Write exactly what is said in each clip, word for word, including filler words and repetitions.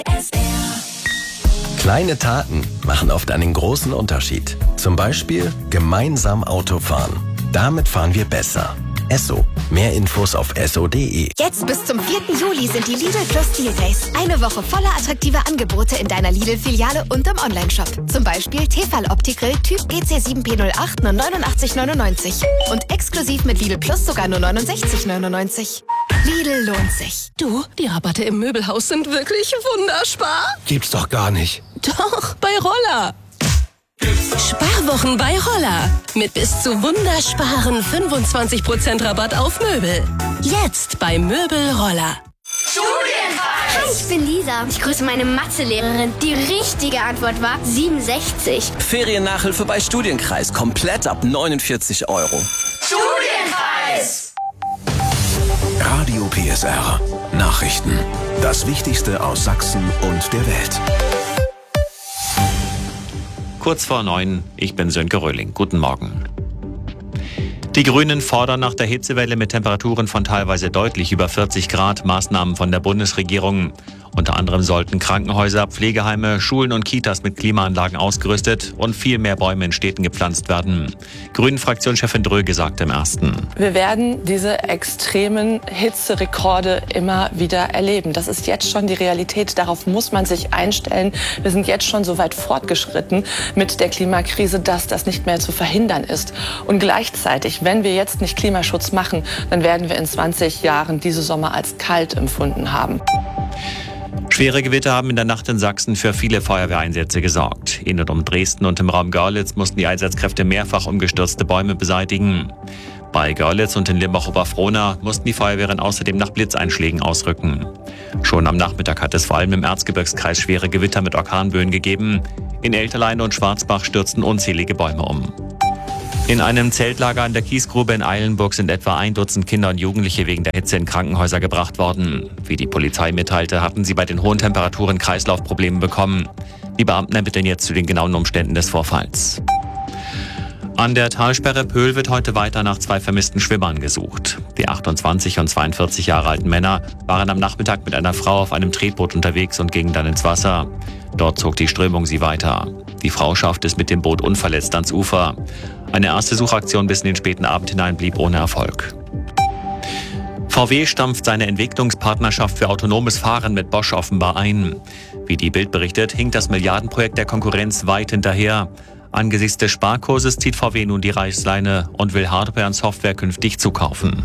Kleine Taten machen oft einen großen Unterschied. Zum Beispiel gemeinsam Auto fahren. Damit fahren wir besser. Esso. Mehr Infos auf esso punkt de. Jetzt bis zum vierten Juli sind die Lidl Plus Deal Days. Eine Woche voller attraktiver Angebote in deiner Lidl-Filiale und im Onlineshop. Zum Beispiel Tefal Opti-Grill Typ G C sieben P null acht nur neunundachtzig neunundneunzig. Und exklusiv mit Lidl Plus sogar nur neunundsechzig neunundneunzig. Lidl lohnt sich. Du, die Rabatte im Möbelhaus sind wirklich wunderspar. Gibt's doch gar nicht. Doch, bei Roller. Sparwochen bei Roller. Mit bis zu wundersparen fünfundzwanzig Prozent Rabatt auf Möbel. Jetzt bei Möbel Roller. Studienreif! Hi, ich bin Lisa. Ich grüße meine Mathelehrerin. Die richtige Antwort war siebenundsechzig. Feriennachhilfe bei Studienkreis. Komplett ab neunundvierzig Euro. Studienreif! Radio P S R. Nachrichten. Das Wichtigste aus Sachsen und der Welt. Kurz vor neun, ich bin Sönke Röhling. Guten Morgen. Die Grünen fordern nach der Hitzewelle mit Temperaturen von teilweise deutlich über vierzig Grad Maßnahmen von der Bundesregierung. Unter anderem sollten Krankenhäuser, Pflegeheime, Schulen und Kitas mit Klimaanlagen ausgerüstet und viel mehr Bäume in Städten gepflanzt werden. Grünen-Fraktionschefin Dröge sagte im Ersten. Wir werden diese extremen Hitzerekorde immer wieder erleben. Das ist jetzt schon die Realität. Darauf muss man sich einstellen. Wir sind jetzt schon so weit fortgeschritten mit der Klimakrise, dass das nicht mehr zu verhindern ist. Und gleichzeitig, wenn wir jetzt nicht Klimaschutz machen, dann werden wir in zwanzig Jahren diese Sommer als kalt empfunden haben. Schwere Gewitter haben in der Nacht in Sachsen für viele Feuerwehreinsätze gesorgt. In und um Dresden und im Raum Görlitz mussten die Einsatzkräfte mehrfach umgestürzte Bäume beseitigen. Bei Görlitz und in Limbach-Oberfrohna mussten die Feuerwehren außerdem nach Blitzeinschlägen ausrücken. Schon am Nachmittag hat es vor allem im Erzgebirgskreis schwere Gewitter mit Orkanböen gegeben. In Elterlein und Schwarzbach stürzten unzählige Bäume um. In einem Zeltlager an der Kiesgrube in Eilenburg sind etwa ein Dutzend Kinder und Jugendliche wegen der Hitze in Krankenhäuser gebracht worden. Wie die Polizei mitteilte, hatten sie bei den hohen Temperaturen Kreislaufprobleme bekommen. Die Beamten ermitteln jetzt zu den genauen Umständen des Vorfalls. An der Talsperre Pöhl wird heute weiter nach zwei vermissten Schwimmern gesucht. Die achtundzwanzig und zweiundvierzig Jahre alten Männer waren am Nachmittag mit einer Frau auf einem Tretboot unterwegs und gingen dann ins Wasser. Dort zog die Strömung sie weiter. Die Frau schaffte es mit dem Boot unverletzt ans Ufer. Eine erste Suchaktion bis in den späten Abend hinein blieb ohne Erfolg. V W stampft seine Entwicklungspartnerschaft für autonomes Fahren mit Bosch offenbar ein. Wie die Bild berichtet, hinkt das Milliardenprojekt der Konkurrenz weit hinterher. Angesichts des Sparkurses zieht V W nun die Reißleine und will Hardware und Software künftig zukaufen.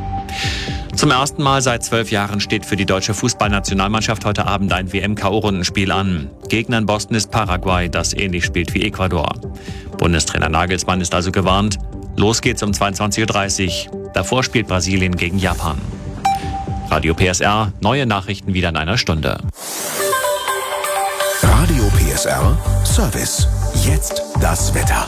Zum ersten Mal seit zwölf Jahren steht für die deutsche Fußballnationalmannschaft heute Abend ein W M-K O-Rundenspiel an. Gegner in Boston ist Paraguay, das ähnlich spielt wie Ecuador. Bundestrainer Nagelsmann ist also gewarnt. Los geht's um zweiundzwanzig Uhr dreißig. Davor spielt Brasilien gegen Japan. Radio P S R, neue Nachrichten wieder in einer Stunde. Radio P S R Service. Jetzt das Wetter.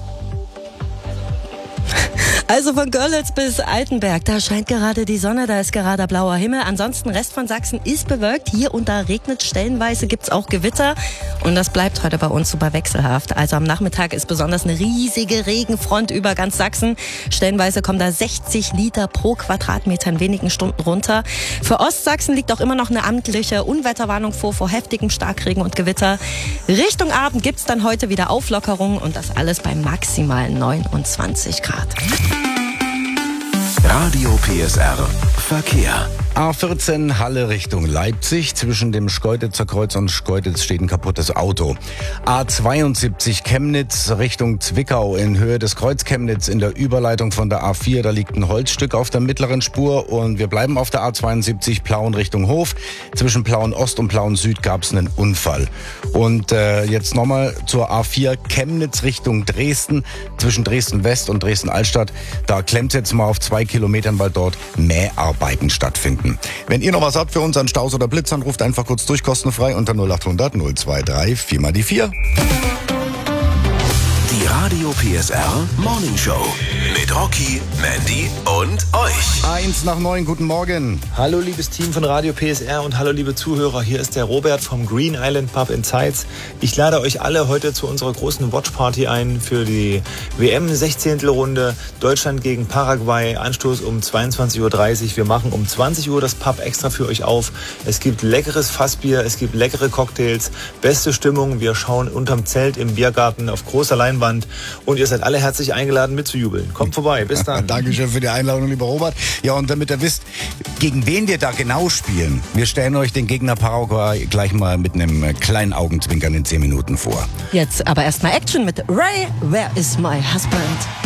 Also von Görlitz bis Altenberg, da scheint gerade die Sonne, da ist gerade blauer Himmel. Ansonsten Rest von Sachsen ist bewölkt. Hier und da regnet stellenweise, gibt's auch Gewitter. Und das bleibt heute bei uns super wechselhaft. Also am Nachmittag ist besonders eine riesige Regenfront über ganz Sachsen. Stellenweise kommen da sechzig Liter pro Quadratmeter in wenigen Stunden runter. Für Ostsachsen liegt auch immer noch eine amtliche Unwetterwarnung vor, vor heftigem Starkregen und Gewitter. Richtung Abend gibt's dann heute wieder Auflockerungen und das alles bei maximal neunundzwanzig Grad. Radio P S R Verkehr. A vierzehn Halle Richtung Leipzig. Zwischen dem Schkeuditzer Kreuz und Schkeuditz steht ein kaputtes Auto. A zweiundsiebzig Chemnitz Richtung Zwickau in Höhe des Kreuz Chemnitz in der Überleitung von der A vier. Da liegt ein Holzstück auf der mittleren Spur und wir bleiben auf der A zweiundsiebzig Plauen Richtung Hof. Zwischen Plauen Ost und Plauen Süd gab es einen Unfall. Und äh, jetzt nochmal zur A vier Chemnitz Richtung Dresden. Zwischen Dresden West und Dresden Altstadt. Da klemmt jetzt mal auf zwei Kilometern, weil dort Mäharbeiten stattfinden. Wenn ihr noch was habt für uns an Staus oder Blitzern, ruft einfach kurz durch, kostenfrei unter null acht hundert null zwei drei vier mal die vier. Die Radio P S R Morning Show mit Rocky, Mandy und euch. Eins nach neun, guten Morgen. Hallo liebes Team von Radio P S R und hallo liebe Zuhörer. Hier ist der Robert vom Green Island Pub in Zeitz. Ich lade euch alle heute zu unserer großen Watchparty ein für die W M-Sechzehntelrunde Deutschland gegen Paraguay. Anstoß um zweiundzwanzig Uhr dreißig. Wir machen um zwanzig Uhr das Pub extra für euch auf. Es gibt leckeres Fassbier, es gibt leckere Cocktails, beste Stimmung. Wir schauen unterm Zelt im Biergarten auf großer Leinwand und ihr seid alle herzlich eingeladen mitzujubeln. Kommt vorbei, bis dann. Dankeschön für die Einladung, lieber Robert. Ja, und damit ihr wisst, gegen wen wir da genau spielen, wir stellen euch den Gegner Paraguay gleich mal mit einem kleinen Augenzwinkern in zehn Minuten vor. Jetzt aber erstmal Action mit Ray, Where is my husband?